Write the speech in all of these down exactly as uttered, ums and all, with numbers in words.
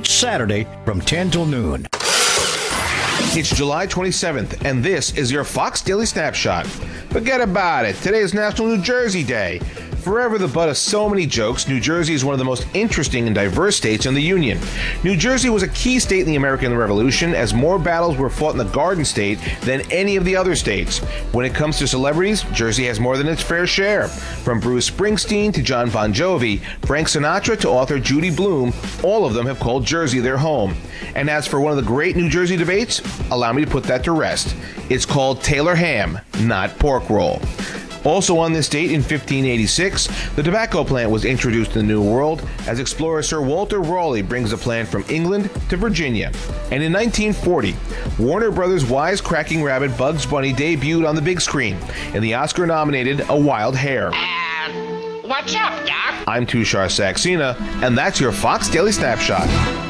each Saturday from ten till noon. It's July twenty-seventh, and this is your Fox Daily Snapshot. Forget about it. Today is National New Jersey Day. Forever the butt of so many jokes, New Jersey is one of the most interesting and diverse states in the Union. New Jersey was a key state in the American Revolution, as more battles were fought in the Garden State than any of the other states. When it comes to celebrities, Jersey has more than its fair share. From Bruce Springsteen to John Bon Jovi, Frank Sinatra to author Judy Blume, all of them have called Jersey their home. And as for one of the great New Jersey debates, allow me to put that to rest. It's called Taylor ham, not pork roll. Also on this date in fifteen eighty-six, the tobacco plant was introduced in the New World as explorer Sir Walter Raleigh brings the plant from England to Virginia. And in nineteen forty, Warner Brothers' wisecracking rabbit Bugs Bunny debuted on the big screen in the Oscar-nominated A Wild Hare. Uh, what's up, Doc? I'm Tushar Saxena, and that's your Fox Daily Snapshot.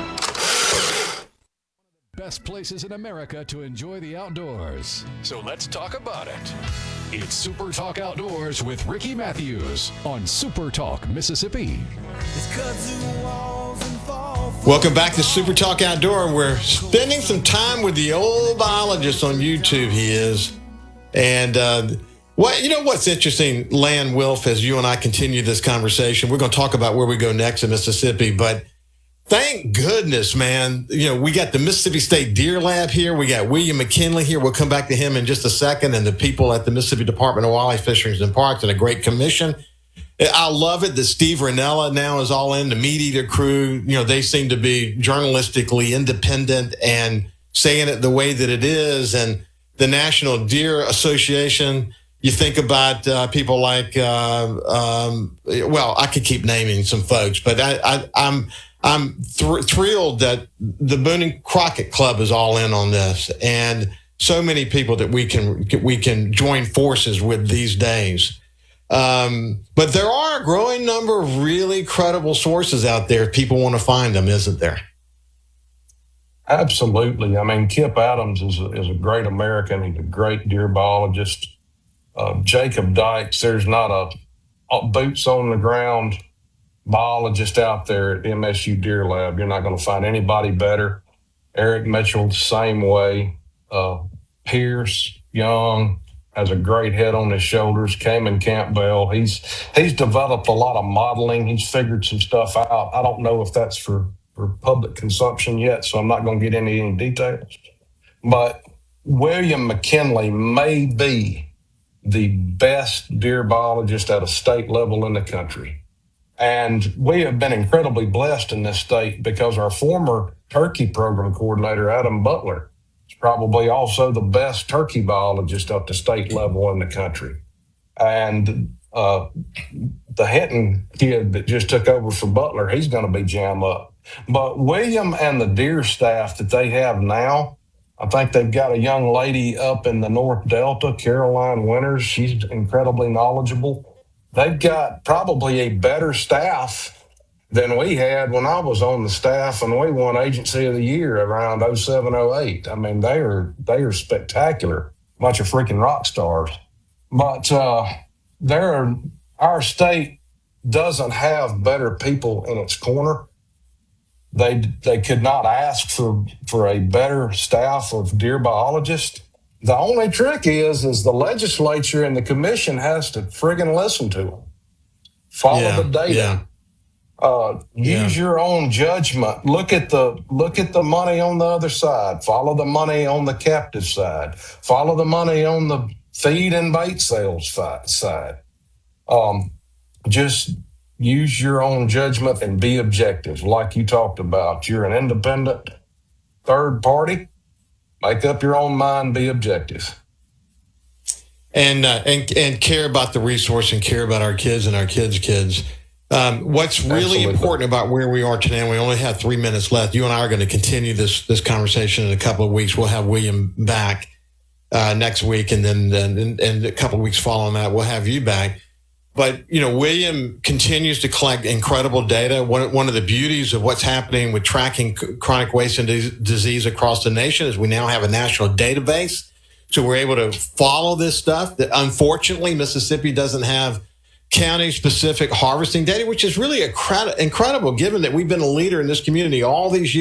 Best places in America to enjoy the outdoors. So let's talk about it. It's Super Talk Outdoors with Ricky Matthews on Super Talk Mississippi. Welcome back to Super Talk Outdoor. We're spending some time with the old biologist on YouTube, he is. And uh, what you know what's interesting, Lan Wilf, as you and I continue this conversation, we're going to talk about where we go next in Mississippi, but thank goodness, man. You know, we got the Mississippi State Deer Lab here. We got William McKinley here. We'll come back to him in just a second, and the people at the Mississippi Department of Wildlife, Fisheries, and Parks, and a great commission. I love it that Steve Rinella now is all in, the Meat Eater crew. You know, they seem to be journalistically independent and saying it the way that it is. And the National Deer Association, you think about uh, people like, uh, um, well, I could keep naming some folks, but I, I, I'm I'm thr- thrilled that the Boone and Crockett Club is all in on this, and so many people that we can we can join forces with these days. Um, but there are a growing number of really credible sources out there if people want to find them, isn't there? Absolutely. I mean, Kip Adams is a, is a great American. He's a great deer biologist. Uh, Jacob Dykes, there's not a, a boots on the ground biologist out there at M S U Deer Lab. You're not going to find anybody better. Eric Mitchell, the same way. Uh, Pierce Young has a great head on his shoulders. Cayman Campbell, he's he's developed a lot of modeling. He's figured some stuff out. I don't know if that's for, for public consumption yet, so I'm not going to get into any details. But William McKinley may be the best deer biologist at a state level in the country. And we have been incredibly blessed in this state because our former turkey program coordinator, Adam Butler, is probably also the best turkey biologist at the state level in the country. And uh, the Hinton kid that just took over for Butler, he's going to be jam up. But William and the deer staff that they have now, I think they've got a young lady up in the North Delta, Caroline Winters. She's incredibly knowledgeable. They've got probably a better staff than we had when I was on the staff, and we won Agency of the Year around oh seven, oh eight. I mean, they are they are spectacular, bunch of freaking rock stars. But uh, they're, our state doesn't have better people in its corner. They they could not ask for for a better staff of deer biologists. The only trick is, is the legislature and the commission has to friggin' listen to them. Follow yeah, the data. Yeah. Uh, use yeah. your own judgment. Look at the look at the money on the other side. Follow the money on the captive side. Follow the money on the feed and bait sales fi- side. Um, just use your own judgment and be objective, like you talked about. You're an independent third party. Make up your own mind, be objective. And, uh, and and care about the resource and care about our kids and our kids' kids. Um, what's really Absolutely. important about where we are today, and we only have three minutes left, you and I are going to continue this this conversation in a couple of weeks. We'll have William back uh, next week, and then and, and a couple of weeks following that, we'll have you back. But, you know, William continues to collect incredible data. One, one of the beauties of what's happening with tracking chronic wasting disease across the nation is we now have a national database. So we're able to follow this stuff that unfortunately Mississippi doesn't have county-specific harvesting data, which is really incredible given that we've been a leader in this community all these years.